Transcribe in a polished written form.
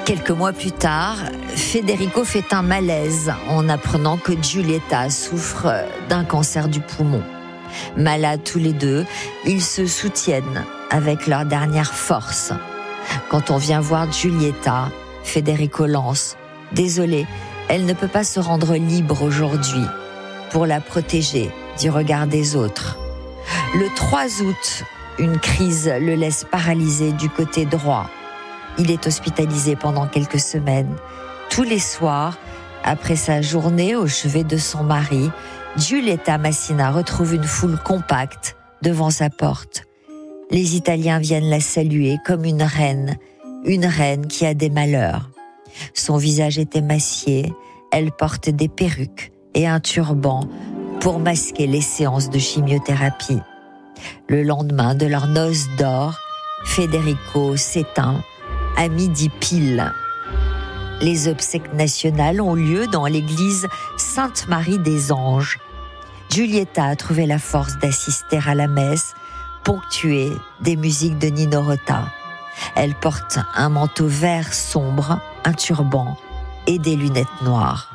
Quelques mois plus tard, Federico fait un malaise en apprenant que Giulietta souffre d'un cancer du poumon. Malades tous les deux, ils se soutiennent avec leur dernière force. Quand on vient voir Giulietta, Federico lance « Désolé, elle ne peut pas se rendre libre aujourd'hui pour la protéger du regard des autres. » Le 3 août, une crise le laisse paralysé du côté droit. Il est hospitalisé pendant quelques semaines. Tous les soirs, après sa journée au chevet de son mari, Giulietta Massina retrouve une foule compacte devant sa porte. Les Italiens viennent la saluer comme une reine qui a des malheurs. Son visage est émacié, elle porte des perruques et un turban pour masquer les séances de chimiothérapie. Le lendemain de leur noce d'or, Federico s'éteint à midi pile. Les obsèques nationales ont lieu dans l'église Sainte-Marie des Anges. Giulietta a trouvé la force d'assister à la messe, ponctuée des musiques de Nino Rota. Elle porte un manteau vert sombre, un turban et des lunettes noires.